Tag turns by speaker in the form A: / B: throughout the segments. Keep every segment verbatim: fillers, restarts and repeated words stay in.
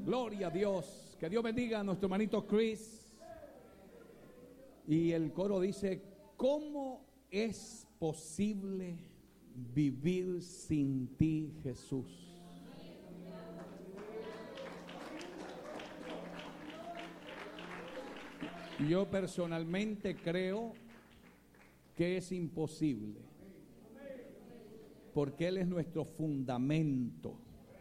A: Gloria a Dios. Que Dios bendiga a nuestro hermanito Chris. Y el coro dice: ¿cómo es posible vivir sin ti, Jesús? Yo personalmente creo que es imposible, porque Él es nuestro fundamento.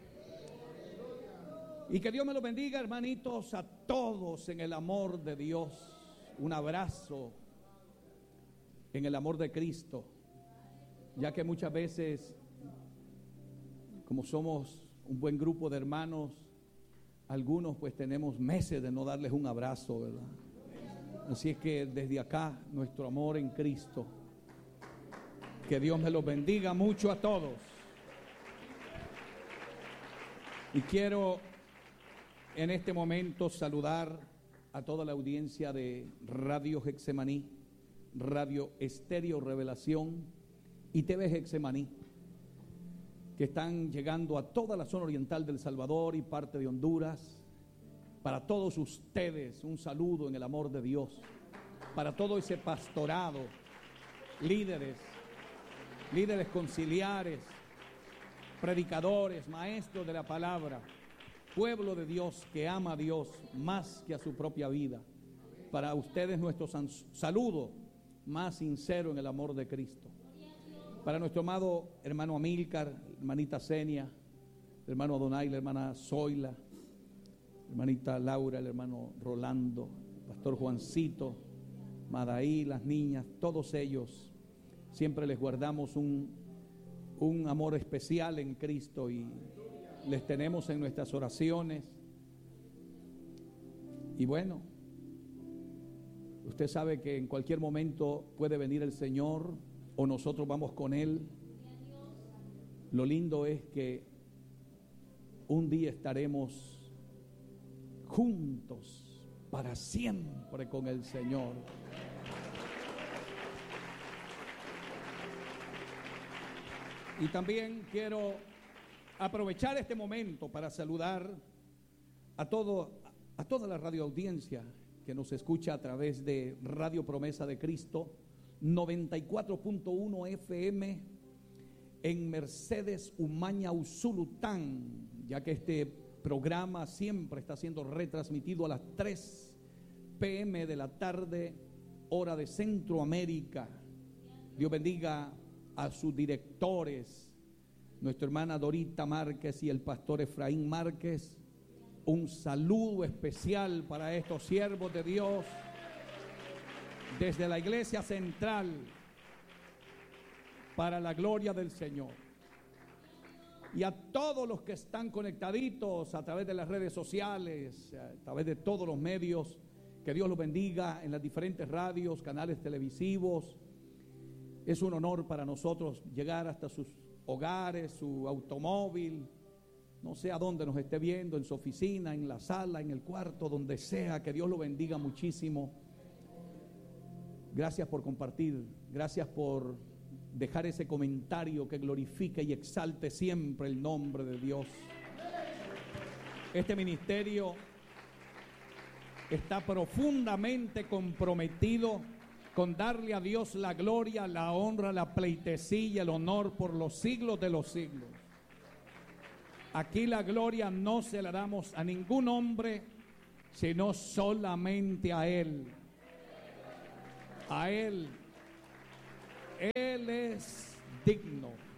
A: Y que Dios me lo bendiga, hermanitos, a todos en el amor de Dios. Un abrazo en el amor de Cristo, ya que muchas veces, como somos un buen grupo de hermanos, algunos pues tenemos meses de no darles un abrazo, ¿verdad? Así es que desde acá, nuestro amor en Cristo. Que Dios me los bendiga mucho a todos. Y quiero en este momento saludar a toda la audiencia de Radio Getsemaní, Radio Estéreo Revelación y T V Getsemaní, que están llegando a toda la zona oriental del Salvador y parte de Honduras. Para todos ustedes, un saludo en el amor de Dios. Para todo ese pastorado, líderes, líderes conciliares, predicadores, maestros de la palabra, pueblo de Dios que ama a Dios más que a su propia vida. Para ustedes nuestro saludo más sincero en el amor de Cristo. Para nuestro amado hermano Amílcar, hermanita Zenia, el hermano Adonai, la hermana Zoila, hermanita Laura, el hermano Rolando, pastor Juancito, Madaí, las niñas, todos ellos, siempre les guardamos un, un amor especial en Cristo y les tenemos en nuestras oraciones. Y bueno, usted sabe que en cualquier momento puede venir el Señor o nosotros vamos con Él. Lo lindo es que un día estaremos juntos para siempre con el Señor. Y también quiero aprovechar este momento para saludar a todo, a toda la radioaudiencia que nos escucha a través de Radio Promesa de Cristo noventa y cuatro punto uno F M en Mercedes, Umaña, Usulután, ya que este programa siempre está siendo retransmitido a las tres P M de la tarde, hora de Centroamérica. Dios bendiga a sus directores, nuestra hermana Dorita Márquez y el pastor Efraín Márquez. Un saludo especial para estos siervos de Dios desde la iglesia central, para la gloria del Señor. Y a todos los que están conectaditos a través de las redes sociales, a través de todos los medios, que Dios los bendiga en las diferentes radios, canales televisivos. Es un honor para nosotros llegar hasta sus hogares, su automóvil, no sé a dónde nos esté viendo, en su oficina, en la sala, en el cuarto, donde sea. Que Dios lo bendiga muchísimo. Gracias por compartir, gracias por dejar ese comentario que glorifique y exalte siempre el nombre de Dios. Este ministerio está profundamente comprometido con darle a Dios la gloria, la honra, la pleitesía, el honor por los siglos de los siglos. Aquí la gloria no se la damos a ningún hombre, sino solamente a Él. A Él. Él es digno